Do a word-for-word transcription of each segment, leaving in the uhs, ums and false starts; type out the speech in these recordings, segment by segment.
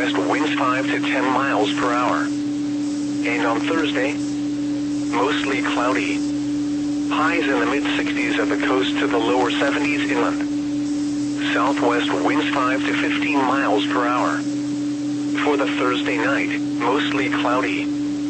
southwest winds five to ten miles per hour. And on Thursday, mostly cloudy. Highs in the mid sixties at the coast to the lower seventies inland. Southwest winds five to fifteen miles per hour. For the Thursday night, mostly cloudy.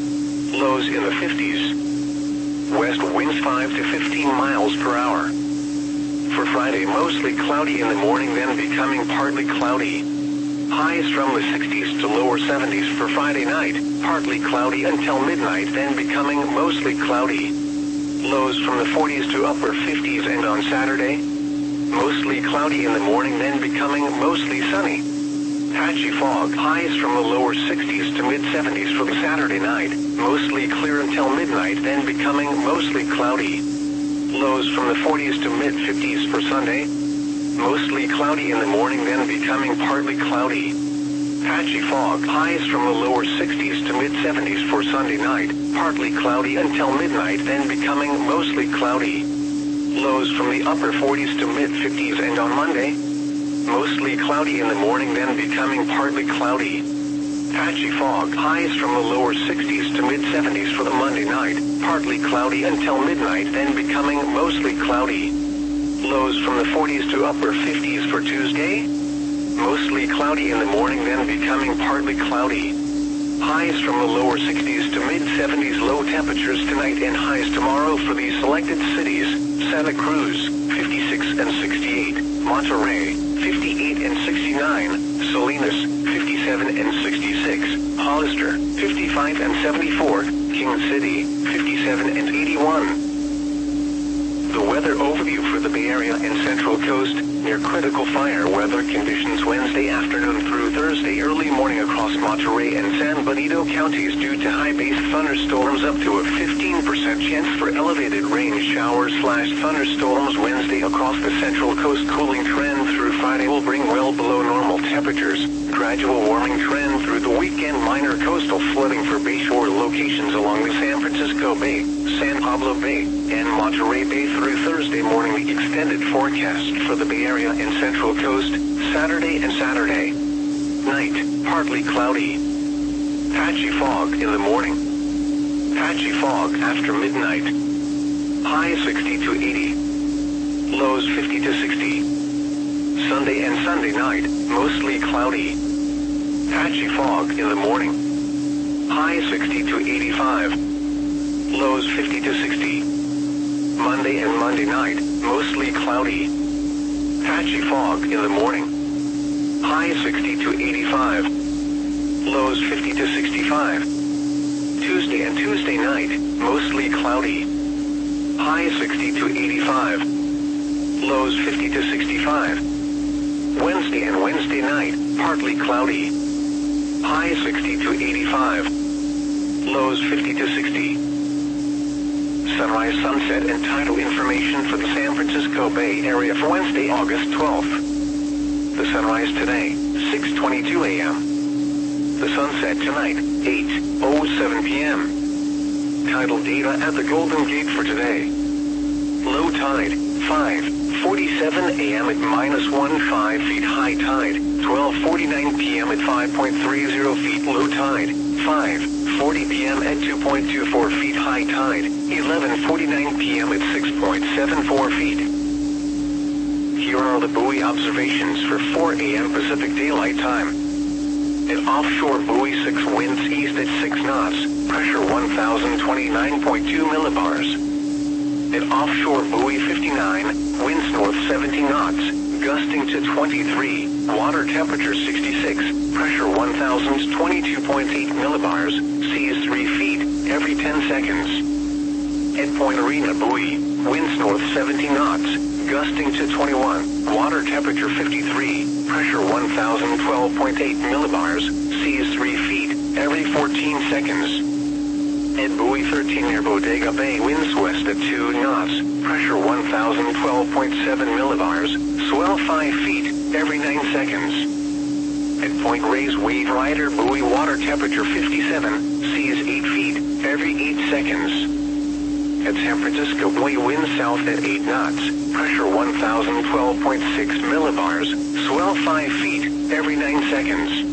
Lows in the fifties. West winds five to fifteen miles per hour. For Friday, mostly cloudy in the morning, then becoming partly cloudy. Highs from the sixties to lower seventies for Friday night, partly cloudy until midnight, then becoming mostly cloudy. Lows from the forties to upper fifties, and on Saturday, mostly cloudy in the morning, then becoming mostly sunny. Patchy fog. Highs from the lower sixties to mid seventies for the Saturday night, mostly clear until midnight, then becoming mostly cloudy. Lows from the forties to mid fifties for Sunday, mostly cloudy in the morning, then becoming partly cloudy. Patchy fog. Highs from the lower sixties to mid seventies for Sunday night, partly cloudy until midnight, then becoming mostly cloudy. Lows from the upper forties to mid fifties, and on Monday, mostly cloudy in the morning, then becoming partly cloudy. Patchy fog. Highs from the lower sixties to mid seventies for the Monday night, partly cloudy until midnight, then becoming mostly cloudy. Lows from the forties to upper fifties for Tuesday, mostly cloudy in the morning, then becoming partly cloudy. Highs from the lower sixties to mid seventies. Low temperatures tonight and highs tomorrow for these selected cities: Santa Cruz, fifty-six and sixty-eight, Monterey, fifty-eight and sixty-nine, Salinas, fifty-seven and sixty-six, Hollister, fifty-five and seventy-four, King City, fifty-seven and eighty-one. The weather overview for the Bay Area and Central Coast: near critical fire weather conditions Wednesday afternoon through Thursday early morning across Monterey and San Benito counties due to high-base thunderstorms, up to a fifteen percent chance for elevated rain showers slash thunderstorms Wednesday across the Central Coast. Cooling trend through Friday will bring well below normal temperatures. Gradual warming trend through the weekend. Minor coastal flooding for bayshore locations along the San Francisco Bay, San Pablo Bay, and Monterey Bay through Thursday morning. The extended forecast for the Bay Area and Central Coast: Saturday and Saturday night, partly cloudy. Patchy fog in the morning. Patchy fog after midnight. High sixty to eighty. Lows fifty to sixty. Sunday and Sunday night, mostly cloudy. Patchy fog in the morning. High sixty to eighty-five. Lows fifty to sixty. Monday and Monday night, mostly cloudy. Patchy fog in the morning. High sixty to eighty-five. Lows fifty to sixty-five. Tuesday and Tuesday night, mostly cloudy. High sixty to eighty-five. Lows fifty to sixty-five. Wednesday and Wednesday night, partly cloudy. High sixty to eighty-five. Lows fifty to sixty. Sunrise, sunset, and tidal information for the San Francisco Bay Area for Wednesday, August twelfth. The sunrise today, six twenty-two a m The sunset tonight, eight oh seven p m Tidal data at the Golden Gate for today. Low tide, five forty-seven a m at minus one point five feet. High tide, twelve forty-nine p m at five point three zero feet. Low tide, five forty p m at two point two four feet. High tide, eleven forty-nine p m at six point seven four feet. Here are the buoy observations for four a m Pacific Daylight Time. At offshore buoy six, winds east at six knots, pressure one thousand twenty-nine point two millibars. At offshore buoy fifty-nine, winds north seventy knots, gusting to twenty-three, water temperature sixty-six, pressure one thousand twenty-two point eight millibars, seas three feet, every ten seconds. At Point Arena buoy, winds north seventy knots, gusting to twenty-one, water temperature fifty-three, pressure one thousand twelve point eight millibars, seas three feet, every fourteen seconds. At buoy thirteen near Bodega Bay, winds west at two knots, pressure one thousand twelve point seven millibars, swell five feet, every nine seconds. At Point Reyes Wave Rider buoy, water temperature fifty-seven, seas eight feet, every eight seconds. At San Francisco buoy, winds south at eight knots, pressure one thousand twelve point six millibars, swell five feet, every nine seconds.